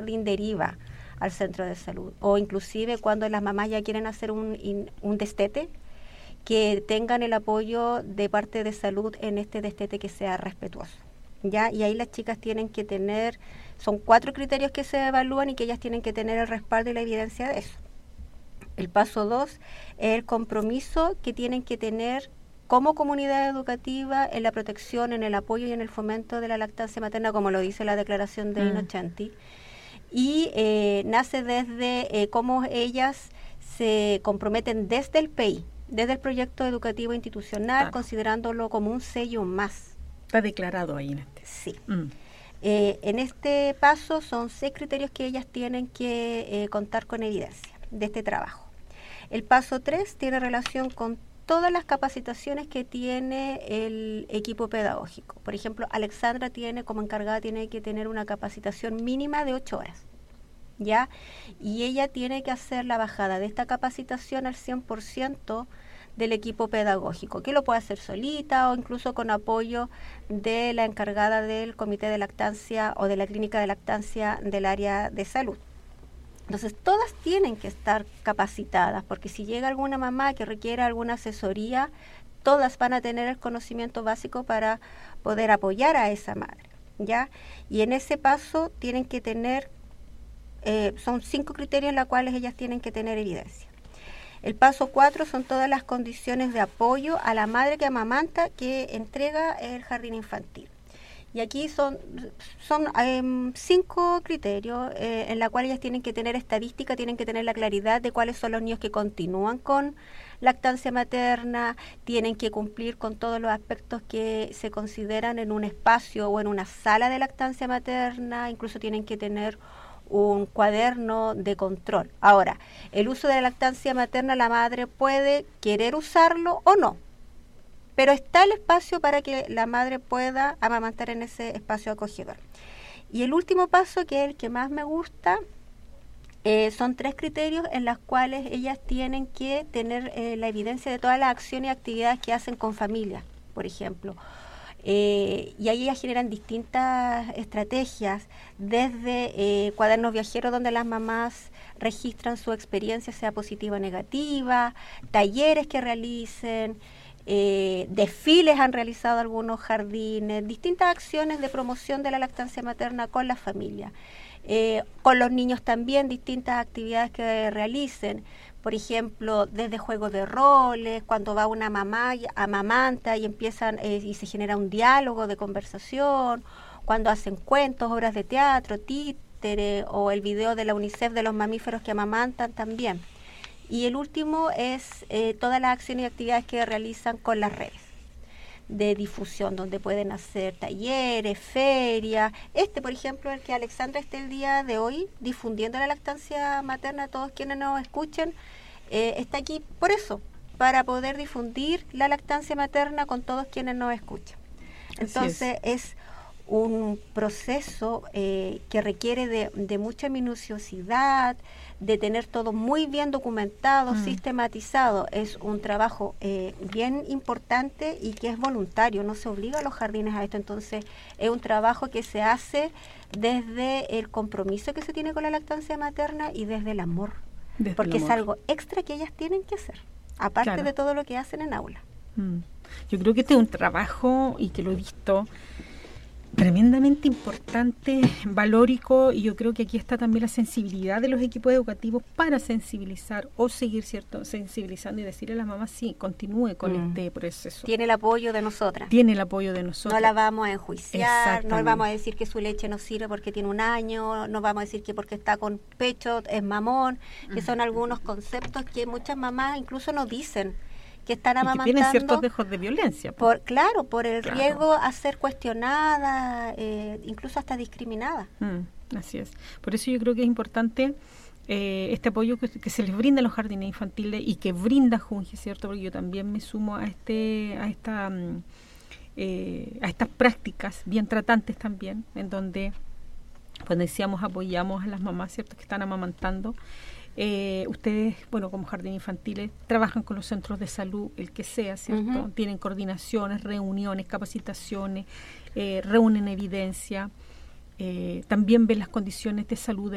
jardín deriva al centro de salud, o inclusive cuando las mamás ya quieren hacer un destete, que tengan el apoyo de parte de salud en este destete que sea respetuoso, ¿ya? Y ahí las chicas tienen que tener, son 4 criterios que se evalúan y que ellas tienen que tener el respaldo y la evidencia de eso. El paso 2 es el compromiso que tienen que tener como comunidad educativa en la protección, en el apoyo y en el fomento de la lactancia materna, como lo dice la declaración de Innocenti. Y nace desde cómo ellas se comprometen desde el PEI, desde el proyecto educativo institucional, considerándolo como un sello más. Está declarado ahí en este. Sí. En este paso son 6 criterios que ellas tienen que contar con evidencia de este trabajo. El paso 3 tiene relación con todas las capacitaciones que tiene el equipo pedagógico. Por ejemplo, Alexandra como encargada tiene que tener una capacitación mínima de 8 horas, ¿ya? Y ella tiene que hacer la bajada de esta capacitación al 100% del equipo pedagógico, que lo puede hacer solita o incluso con apoyo de la encargada del comité de lactancia o de la clínica de lactancia del área de salud. Entonces, todas tienen que estar capacitadas, porque si llega alguna mamá que requiera alguna asesoría, todas van a tener el conocimiento básico para poder apoyar a esa madre, ¿ya? Y en ese paso tienen que tener, son 5 criterios en los cuales ellas tienen que tener evidencia. El paso 4 son todas las condiciones de apoyo a la madre que amamanta que entrega el jardín infantil. Y aquí son 5 criterios en los cuales ellas tienen que tener estadística, tienen que tener la claridad de cuáles son los niños que continúan con lactancia materna, tienen que cumplir con todos los aspectos que se consideran en un espacio o en una sala de lactancia materna, incluso tienen que tener un cuaderno de control. Ahora, el uso de la lactancia materna, la madre puede querer usarlo o no, pero está el espacio para que la madre pueda amamantar en ese espacio acogedor. Y el último paso, que es el que más me gusta, son 3 criterios en los cuales ellas tienen que tener la evidencia de todas las acciones y actividades que hacen con familia, por ejemplo. Y ahí ellas generan distintas estrategias, desde cuadernos viajeros donde las mamás registran su experiencia, sea positiva o negativa, talleres que realicen, desfiles han realizado algunos jardines, distintas acciones de promoción de la lactancia materna con la familia. Con los niños también distintas actividades que realicen, por ejemplo, desde juegos de roles, cuando va una mamá amamanta y empiezan y se genera un diálogo de conversación, cuando hacen cuentos, obras de teatro, títere o el video de la UNICEF de los mamíferos que amamantan también. Y el último es todas las acciones y actividades que realizan con las redes de difusión, donde pueden hacer talleres, ferias. Por ejemplo, el que Alexandra esté el día de hoy difundiendo la lactancia materna a todos quienes nos escuchen, está aquí por eso, para poder difundir la lactancia materna con todos quienes nos escuchan. Entonces es un proceso que requiere de mucha minuciosidad, de tener todo muy bien documentado, sistematizado. Es un trabajo bien importante y que es voluntario, no se obliga a los jardines a esto. Entonces es un trabajo que se hace desde el compromiso que se tiene con la lactancia materna y desde el amor, porque es algo extra que ellas tienen que hacer, aparte de todo lo que hacen en aula. Yo creo que este es un trabajo, y que lo he visto, tremendamente importante, valórico, y yo creo que aquí está también la sensibilidad de los equipos educativos para sensibilizar o seguir sensibilizando y decirle a las mamás, sí, continúe con este proceso. Tiene el apoyo de nosotras. Tiene el apoyo de nosotros. No la vamos a enjuiciar, no le vamos a decir que su leche no sirve porque tiene 1 año, no vamos a decir que porque está con pecho es mamón, que son algunos conceptos que muchas mamás incluso nos dicen, que están amamantando. Y que tienen ciertos dejos de violencia. Por el riesgo a ser cuestionada, incluso hasta discriminada. Así es. Por eso yo creo que es importante este apoyo que se les brinda a los jardines infantiles y que brinda Junge, ¿cierto? Porque yo también me sumo a estas prácticas bien tratantes también, en donde, pues decíamos, apoyamos a las mamás, ¿cierto?, que están amamantando. Ustedes, bueno, como jardín infantiles, trabajan con los centros de salud, el que sea, ¿cierto? Tienen coordinaciones, reuniones, capacitaciones, reúnen evidencia, también ven las condiciones de salud